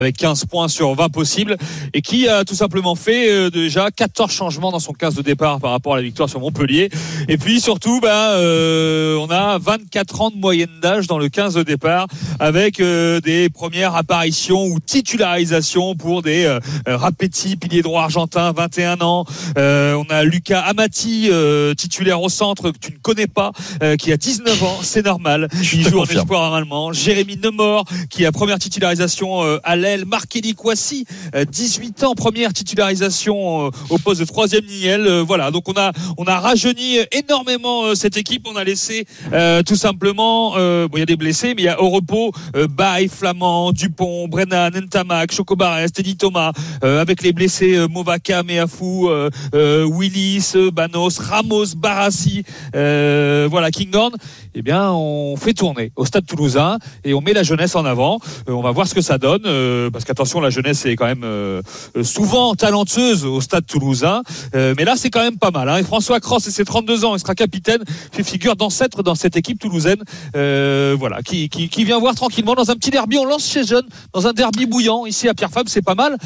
avec 15 points sur 20 possibles et qui a tout simplement fait déjà 14 changements dans son 15 de départ par rapport à la victoire sur Montpellier. Et puis surtout, on a 24 ans de moyenne d'âge dans le 15 de départ avec des premières apparitions ou titularisations pour des Rapetti, pilier droit argentin, 21 ans. On a Lucas Amati, titulaire au centre que tu ne connais pas, qui a 19 ans, c'est normal. Il joue en espoir allemand. Jérémy Nemor qui a première titularisation à l'aile. Markelly Kouassi, 18 ans, première titularisation au poste de troisième ligne. Voilà, donc on a rajeuni énormément cette équipe. On a laissé tout simplement, il y a des blessés, mais il y a au repos Baye, Flamand, Dupont, Brennan, Ntamak, Chocobarès, Teddy Thomas, avec les blessés Movaka, Meafou, Willis, Banos, Ramos, Barassi, Kinghorn. Eh bien, on fait tourner au Stade Toulousain et on met la jeunesse en avant. On va voir ce que ça donne, parce qu'attention, la jeunesse est quand même souvent talentueuse au Stade Toulousain, mais là c'est quand même pas mal. Et François Cross, et ses 32 ans, il sera capitaine, fait figure d'ancêtre dans cette équipe toulousaine, qui vient voir tranquillement dans un petit derby. On lance chez jeunes dans un derby bouillant ici à Pierre Fabre, c'est pas mal.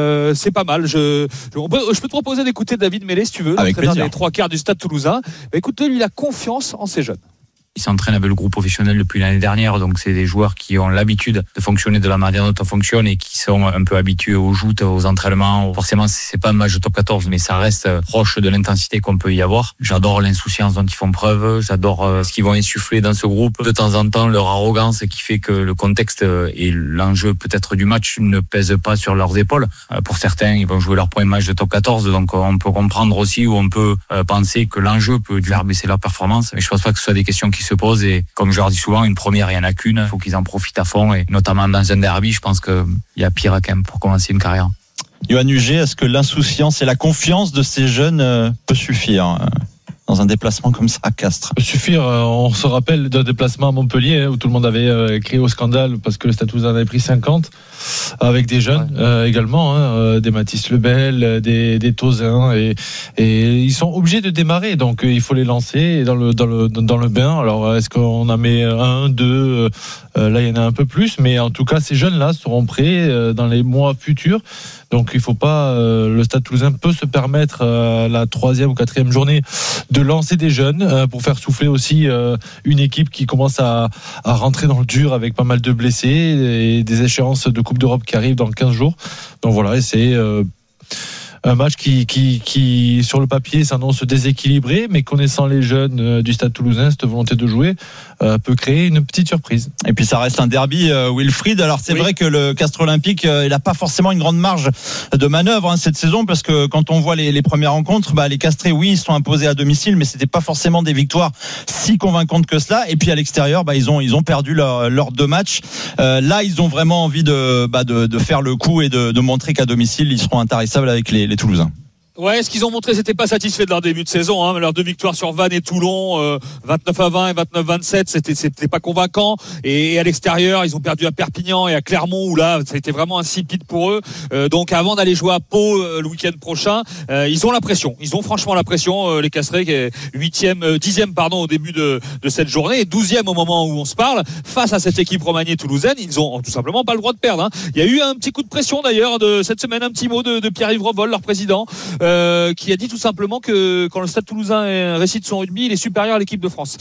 Je peux te proposer d'écouter David Mélé si tu veux, l'entraîneur des trois quarts du Stade Toulousain. Écoute, lui, il a confiance en ses jeunes. Ils s'entraînent avec le groupe professionnel depuis l'année dernière, donc c'est des joueurs qui ont l'habitude de fonctionner de la manière dont on fonctionne et qui sont un peu habitués aux joutes, aux entraînements. Forcément, c'est pas un match de top 14, mais ça reste proche de l'intensité qu'on peut y avoir. J'adore l'insouciance dont ils font preuve, j'adore ce qu'ils vont insuffler dans ce groupe. De temps en temps, leur arrogance qui fait que le contexte et l'enjeu peut-être du match ne pèsent pas sur leurs épaules. Pour certains, ils vont jouer leur premier match de top 14, donc on peut comprendre aussi, ou on peut penser que l'enjeu peut faire baisser leur performance. Mais je pense pas que ce soit des questions qui se posent, et comme je leur dis souvent, une première, il n'y en a qu'une, il faut qu'ils en profitent à fond, et notamment dans un derby, je pense qu'il y a pire quand même pour commencer une carrière. Yoann Huget, est-ce que l'insouciance et la confiance de ces jeunes peut suffire dans un déplacement comme ça à Castres? Suffire, on se rappelle d'un déplacement à Montpellier où tout le monde avait crié au scandale parce que le Stade Toulousain avait pris 50 avec des jeunes également, des Mathis Lebel, des Tauzin, et ils sont obligés de démarrer, donc il faut les lancer dans le bain. Alors est-ce qu'on en met un, deux, là il y en a un peu plus, mais en tout cas ces jeunes-là seront prêts dans les mois futurs. Donc il faut pas, le Stade Toulousain peut se permettre la 3e ou 4e journée de lancer des jeunes pour faire souffler aussi une équipe qui commence à rentrer dans le dur avec pas mal de blessés et des échéances de Coupe d'Europe qui arrivent dans 15 jours. Donc voilà, et c'est un match qui sur le papier s'annonce déséquilibré, mais connaissant les jeunes du Stade Toulousain, cette volonté de jouer peut créer une petite surprise. Et puis ça reste un derby, Wilfried. Alors c'est vrai que le Castres Olympique, il n'a pas forcément une grande marge de manœuvre cette saison, parce que quand on voit les premières rencontres, les Castrés, oui, ils sont imposés à domicile, mais c'était pas forcément des victoires si convaincantes que cela. Et puis à l'extérieur, ils ont perdu leurs 2 matchs. Là, ils ont vraiment envie de faire le coup et de montrer qu'à domicile, ils seront intarissables avec les Toulousains. Ouais, ce qu'ils ont montré, c'était pas satisfait de leur début de saison, leurs 2 victoires sur Vannes et Toulon, 29-20 et 29-27, c'était pas convaincant. Et à l'extérieur, ils ont perdu à Perpignan et à Clermont, où là, ça a été vraiment insipide pour eux. Donc avant d'aller jouer à Pau le week-end prochain, ils ont la pression. Ils ont franchement la pression, les Castrés, qui est 10e au début de cette journée, et 12e au moment où on se parle, face à cette équipe Romagné toulousaine. Ils ont tout simplement pas le droit de perdre. Il y a eu un petit coup de pression d'ailleurs de cette semaine, un petit mot de Pierre-Yves Revol, leur président, qui a dit tout simplement que quand le Stade Toulousain récite son rugby, il est supérieur à l'équipe de France.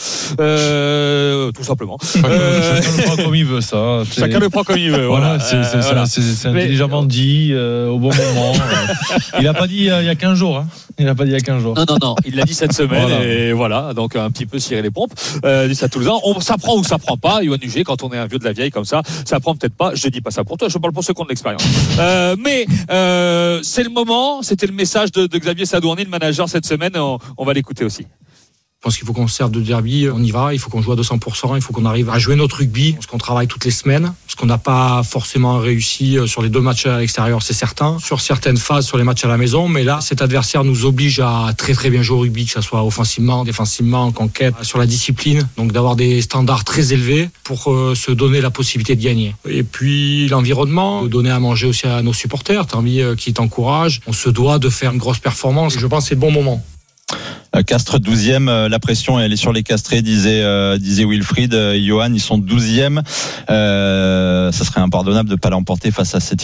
Tout simplement. Chacun le prend comme il veut, ça. Chacun le prend comme il veut. Voilà. C'est intelligemment dit au bon moment. Il n'a pas dit il y a 15 jours. Il n'a pas dit il y a 15 jours. Non. Il l'a dit cette semaine. Et voilà. Donc un petit peu cirer les pompes du Stade Toulousain. Ça prend ou ça prend pas. Yoann Huget, quand on est un vieux de la vieille comme ça prend peut-être pas. Je dis pas ça pour toi. Je parle pour ceux qui ont de l'expérience. Mais c'est le moment. C'était le message de Xavier Sadourny, le manager, cette semaine. On va l'écouter aussi. Je pense qu'il faut qu'on se serve de derby, on y va, il faut qu'on joue à 200%, il faut qu'on arrive à jouer notre rugby, parce qu'on travaille toutes les semaines, parce qu'on n'a pas forcément réussi sur les 2 matchs à l'extérieur, c'est certain, sur certaines phases, sur les matchs à la maison, mais là, cet adversaire nous oblige à très très bien jouer au rugby, que ce soit offensivement, défensivement, en conquête, sur la discipline, donc d'avoir des standards très élevés pour se donner la possibilité de gagner. Et puis l'environnement, de donner à manger aussi à nos supporters, tant mieux qui t'encouragent, on se doit de faire une grosse performance, je pense que c'est le bon moment. Castres 12e, la pression elle est sur les Castrés, disait Wilfried. Johan, ils sont 12e. Ça serait impardonnable de ne pas l'emporter face à cette